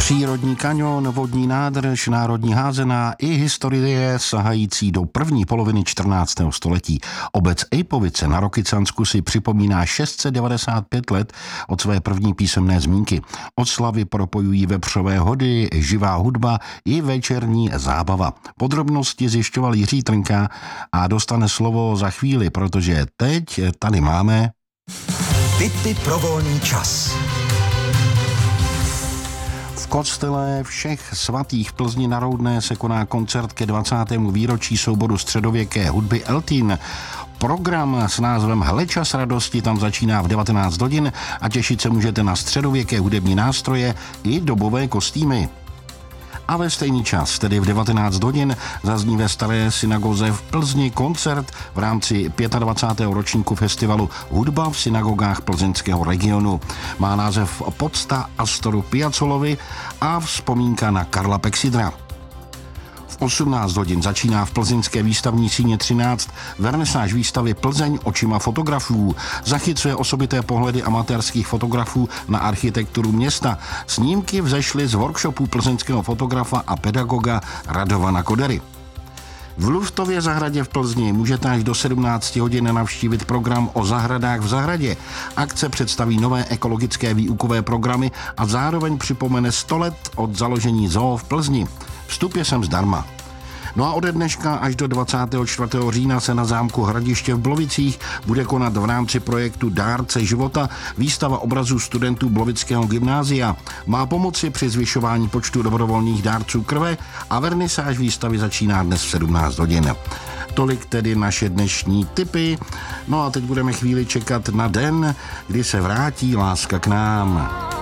Přírodní kaňon, vodní nádrž, národní házená i historie sahající do první poloviny 14. století. Obec Ejpovice na Rokycansku si připomíná 695 let od své první písemné zmínky. Oslavy propojují vepřové hody, živá hudba i večerní zábava. Podrobnosti zjišťoval Jiří Trnka a dostane slovo za chvíli, protože teď tady máme Tipy pro volný čas. V kostele Všech svatých v Plzni na Roudné se koná koncert ke 20. výročí souboru středověké hudby Eltin. Program s názvem Hle čas radosti tam začíná v 19 hodin a těšit se můžete na středověké hudební nástroje i dobové kostýmy. A ve stejný čas, tedy v 19 hodin, zazní ve Staré synagoze v Plzni koncert v rámci 25. ročníku festivalu Hudba v synagogách plzeňského regionu. Má název Pocta Astoru Piazzolovi a vzpomínka na Karla Pexidra. V 18 hodin začíná v plzeňské výstavní síně 13 vernisáž výstavy Plzeň očima fotografů. Zachycuje osobité pohledy amatérských fotografů na architekturu města. Snímky vzešly z workshopu plzeňského fotografa a pedagoga Radovana Kodery. V Luftově zahradě v Plzni můžete až do 17 hodin navštívit program o zahradách v zahradě. Akce představí nové ekologické výukové programy a zároveň připomene 100 let od založení zoo v Plzni. Vstup je sem zdarma. No a ode dneška až do 24. října se na zámku Hradiště v Blovicích bude konat v rámci projektu Dárce života výstava obrazů studentů Blovického gymnázia. Má pomoci při zvyšování počtu dobrovolných dárců krve a vernisáž výstavy začíná dnes v 17 hodin. Tolik tedy naše dnešní tipy. No a teď budeme chvíli čekat na den, kdy se vrátí láska k nám.